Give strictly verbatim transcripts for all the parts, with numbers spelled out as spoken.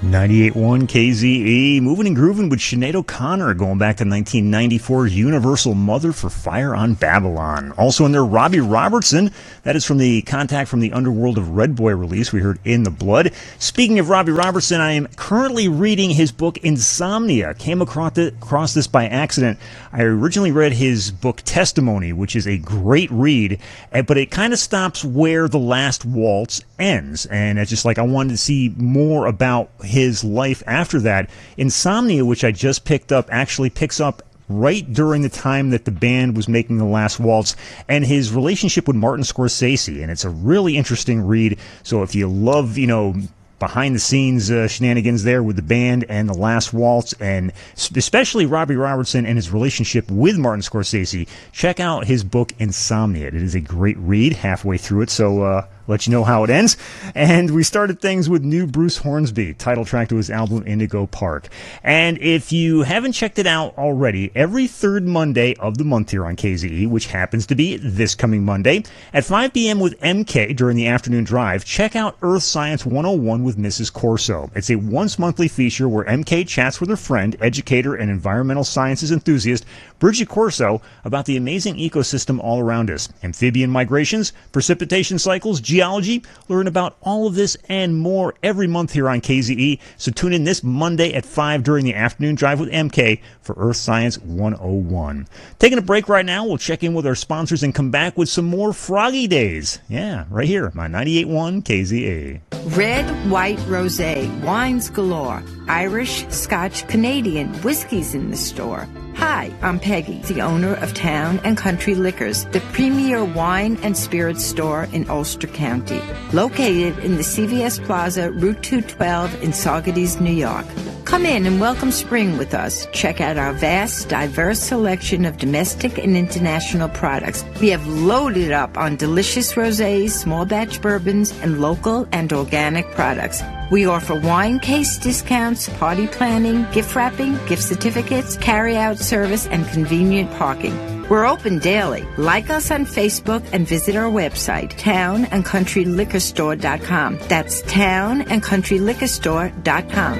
ninety-eight point one K Z E, moving and grooving with Sinead O'Connor, going back to nineteen ninety-four's Universal Mother for Fire on Babylon. Also in there, Robbie Robertson. That is from the Contact from the Underworld of Red Boy release. We heard In the Blood. Speaking of Robbie Robertson, I am currently reading his book Insomnia. Came across, the, across this by accident. I originally read his book Testimony, which is a great read, but it kind of stops where The Last Waltz ends. And it's just like I wanted to see more about his life after that. Insomnia, which I just picked up, actually picks up right during the time that the band was making The Last Waltz and his relationship with Martin Scorsese. And it's a really interesting read. So if you love, you know, behind the scenes uh, shenanigans there with the band and The Last Waltz, and especially Robbie Robertson and his relationship with Martin Scorsese, check out his book Insomnia. It is a great read halfway through it, so uh, let you know how it ends. And we started things with new Bruce Hornsby, title track to his album Indigo Park. And if you haven't checked it out already, every third Monday of the month here on K Z E, which happens to be this coming Monday, at five p.m. with M K during the afternoon drive, check out Earth Science one oh one with Missus Corso. It's a once-monthly feature where M K chats with her friend, educator, and environmental sciences enthusiast Bridget Corso about the amazing ecosystem all around us. Amphibian migrations, precipitation cycles, geology. Learn about all of this and more every month here on K Z E. So tune in this Monday at five during the afternoon drive with M K for Earth Science one oh one. Taking a break right now. We'll check in with our sponsors and come back with some more Froggy Days. Yeah, right here on ninety-eight point one K Z E. Red, white, rosé, wines galore, Irish, Scotch, Canadian, whiskies in the store. Hi, I'm Peggy, the owner of Town and Country Liquors, the premier wine and spirits store in Ulster County, located in the C V S Plaza, Route two twelve in Saugerties, New York. Come in and welcome spring with us. Check out our vast, diverse selection of domestic and international products. We have loaded up on delicious rosés, small batch bourbons, and local and organic products. We offer wine case discounts, party planning, gift wrapping, gift certificates, carry-out service, and convenient parking. We're open daily. Like us on Facebook and visit our website, town and country liquor store dot com. That's town and country liquor store dot com.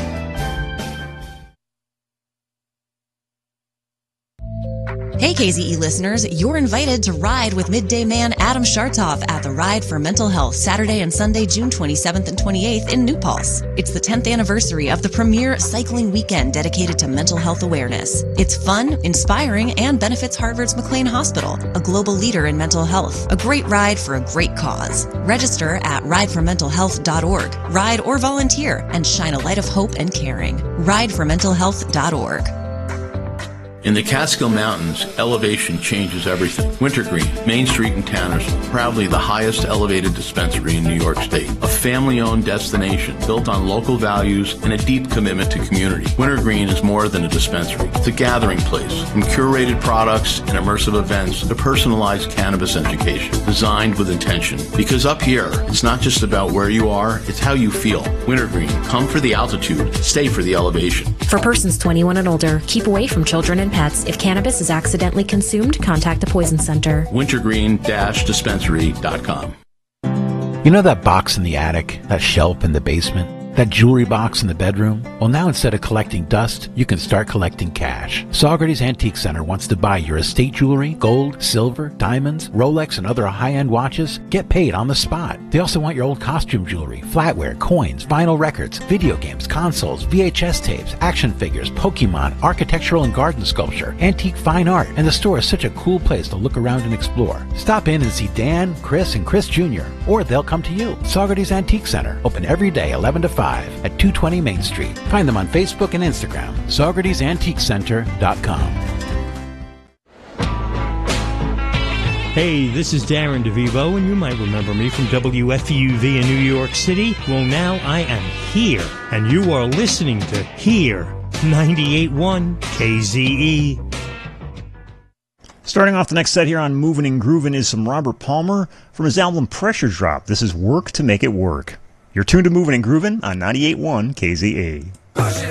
Hey, K Z E listeners, you're invited to ride with Midday Man Adam Shartoff at the Ride for Mental Health Saturday and Sunday, June twenty-seventh and twenty-eighth in New Paltz. It's the tenth anniversary of the premier cycling weekend dedicated to mental health awareness. It's fun, inspiring, and benefits Harvard's McLean Hospital, a global leader in mental health. A great ride for a great cause. Register at ride for mental health dot org. Ride or volunteer and shine a light of hope and caring. ride for mental health dot org. In the Catskill Mountains, elevation changes everything. Wintergreen, Main Street in Tanner's, proudly the highest elevated dispensary in New York State. A family-owned destination built on local values and a deep commitment to community. Wintergreen is more than a dispensary. It's a gathering place. From curated products and immersive events to personalized cannabis education, designed with intention. Because up here, it's not just about where you are, it's how you feel. Wintergreen, come for the altitude, stay for the elevation. For persons twenty-one and older, keep away from children and pets. If cannabis is accidentally consumed, contact a poison center. wintergreen dash dispensary dot com. You know that box in the attic, that shelf in the basement, that jewelry box in the bedroom? Well, now instead of collecting dust, you can start collecting cash. Saugerties Antique Center wants to buy your estate jewelry, gold, silver, diamonds, Rolex, and other high-end watches. Get paid on the spot. They also want your old costume jewelry, flatware, coins, vinyl records, video games, consoles, V H S tapes, action figures, Pokemon, architectural and garden sculpture, antique fine art. And the store is such a cool place to look around and explore. Stop in and see Dan, Chris, and Chris Junior Or they'll come to you. Saugerties Antique Center, open every day eleven to five at two twenty Main Street. Find them on Facebook and Instagram, saugerties antique center dot com. Hey, this is Darren DeVivo, and you might remember me from W F U V in New York City. Well, now I am here, and you are listening to Here, ninety-eight point one K Z E. Starting off the next set here on Moving and Groovin' is some Robert Palmer from his album Pressure Drop. This is Work to Make It Work. You're tuned to Moving and Groovin' on ninety-eight point one K Z E.